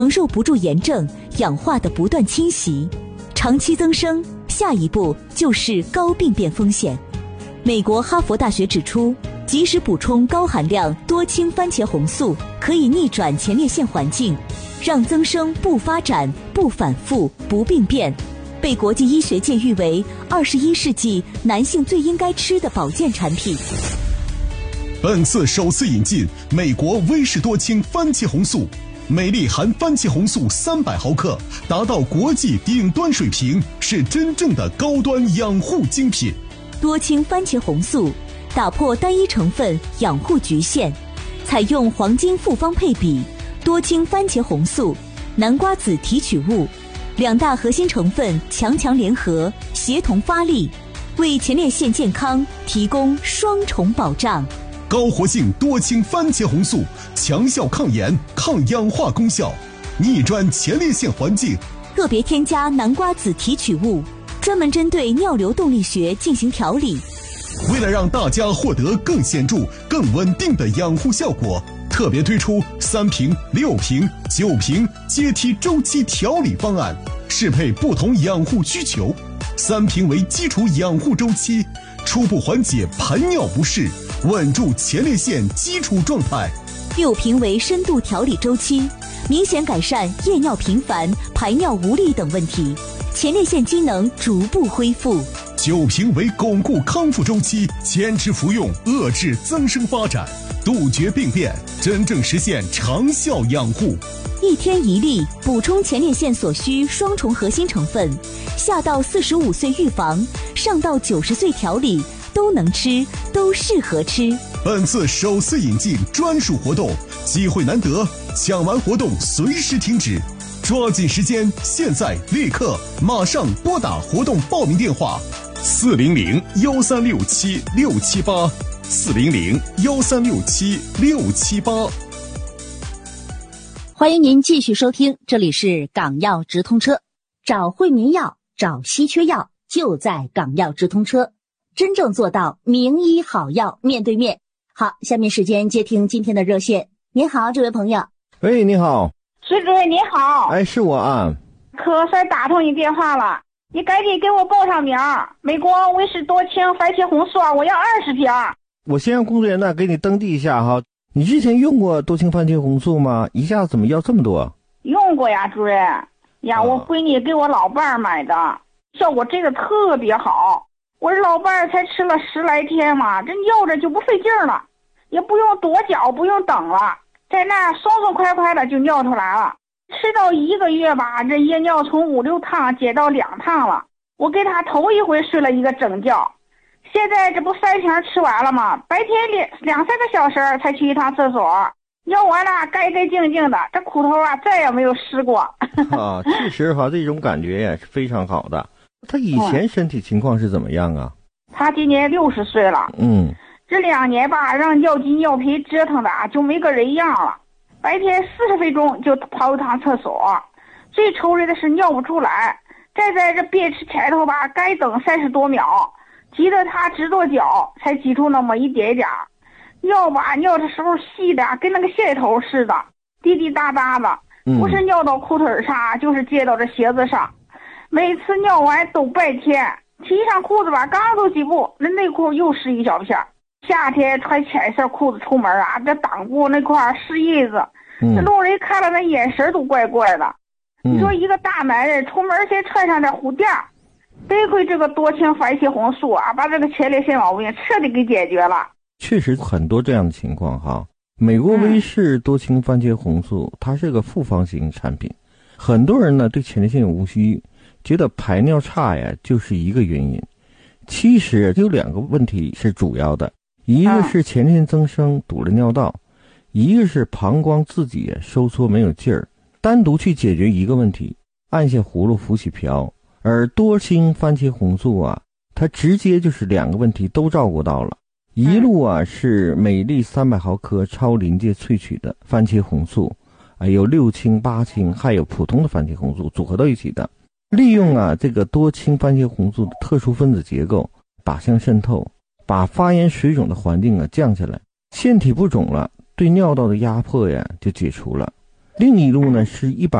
承受不住炎症、氧化的不断侵袭，长期增生，下一步就是高病变风险。美国哈佛大学指出，及时补充高含量多氢番茄红素，可以逆转前列腺环境，让增生不发展、不反复、不病变，被国际医学界誉为21世纪男性最应该吃的保健产品。 本次首次引进美国威士多氢番茄红素，每粒含番茄红素300毫克，达到国际顶端水平，是真正的高端养护精品。 多氢番茄红素打破单一成分养护局限，采用黄金复方配比，多氢番茄红素、南瓜籽提取物2大核心成分强联合，协同发力，为前列腺健康提供双重保障。 高活性多氢番茄红素，强效抗炎、抗氧化功效，逆转前列腺环境。 特别添加南瓜籽提取物，专门针对尿流动力学进行调理。 为了让大家获得更显著、更稳定的养护效果，特别推出3瓶、6瓶、9瓶阶梯周期调理方案，适配不同养护需求。3瓶为基础养护周期，初步缓解排尿不适，稳住前列腺基础状态。 6瓶为深度调理周期，明显改善夜尿频繁、排尿无力等问题，前列腺机能逐步恢复。 9瓶为巩固康复周期，坚持服用，遏制增生发展，杜绝病变，真正实现长效养护。 1天1粒，补充前列腺所需双重核心成分，下到45岁预防，上到90岁调理，都能吃，都适合吃。 本次首次引进专属活动，机会难得，抢完活动随时停止，抓紧时间，现在立刻马上拨打活动报名电话400-1367-678，400-1367-678。 欢迎您继续收听，这里是港药直通车，找惠民药，找稀缺药，就在港药直通车，真正做到名医好药面对面。好，下面时间接听今天的热线。您好，这位朋友。 喂，你好。 徐主任你好。 哎，是我啊。 可算打通你电话了，你赶紧给我报上名，美国威士多氢番茄红素我要20瓶。 我先让工作人员给你登记一下哈。你之前用过多氢番茄红素吗？一下子怎么要这么多？ 用过呀，主任呀，我闺女给我老伴儿买的，效果真的特别好。我这老伴儿才吃了10来天嘛，这尿着就不费劲了，也不用跺脚，不用等了，在那爽爽快快的就尿出来了。吃到1个月吧，这夜尿从5、6趟减到2趟了。我给他头一回睡了一个整觉，现在这不3瓶吃完了吗？白天2、3个小时才去一趟厕所，尿完了干干净净的，这裤头再也没有湿过。 确实这种感觉也是非常好的。他以前身体情况是怎么样啊？ 他今年60岁了。这2年吧，让尿急尿频折腾的就没个人样了。白天40分钟就跑一趟厕所，最愁人的是尿不出来，站在这便池前头吧，该等30多秒，急得他直跺脚，才挤出那么一点点。尿吧，尿的时候细的跟那个线头似的，滴滴答答的，不是尿到裤腿上，就是接到这鞋子上。每次尿完都半天，提上裤子吧，刚走几步，那内裤又湿一小片。夏天穿浅色裤子出门这裆部那块湿印子，这路人看了那眼神都怪怪的。你说一个大男人出门先穿上点护垫，得亏这个多氢番茄红素把这个前列腺毛病彻底给解决了。 确实很多这样的情况哈。美国威士多氢番茄红素它是个复方型产品，很多人呢对前列腺有误区，觉得排尿差呀就是一个原因。其实有2个问题是主要的，一个是前列腺增生堵了尿道，一个是膀胱自己收缩没有劲儿。单独去解决一个问题，按下葫芦浮起瓢，而多氢番茄红素它直接就是2个问题都照顾到了。一路是每粒300毫克超临界萃取的番茄红素，有6氢、8氢，还有普通的番茄红素组合到一起的，利用这个多氢番茄红素的特殊分子结构，靶向渗透，把发炎水肿的环境降下来，腺体不肿了，对尿道的压迫就解除了。 另一路呢是120